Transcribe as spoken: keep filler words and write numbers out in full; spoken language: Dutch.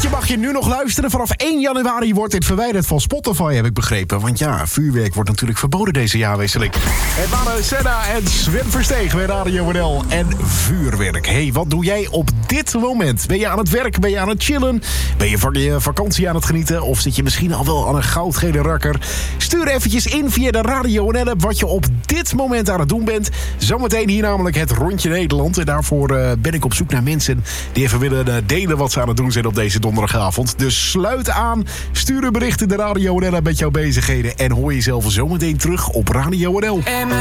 liedje mag je nu nog luisteren. Vanaf één januari wordt dit verwijderd van Spotify, heb ik begrepen. Want ja, vuurwerk wordt natuurlijk verboden deze jaarwisseling. Het waren Senna en Sven Versteeg bij Radio N L en vuurwerk. Hé, hey, wat doe jij op dit moment? Ben je aan het werk? Ben je aan het chillen? Ben je van je vakantie aan het genieten? Of zit je misschien al wel aan een goudgele rakker? Stuur eventjes in via de Radio N L-app wat je op dit moment aan het doen bent. Zometeen hier namelijk het Rondje Nederland. En daarvoor uh, ben ik op zoek naar mensen die even willen uh, delen wat ze aan het doen zijn op deze donderdagavond. Dus sluit aan, stuur een bericht in de Radio N L met jouw bezigheden en hoor jezelf zometeen terug op Radio N L.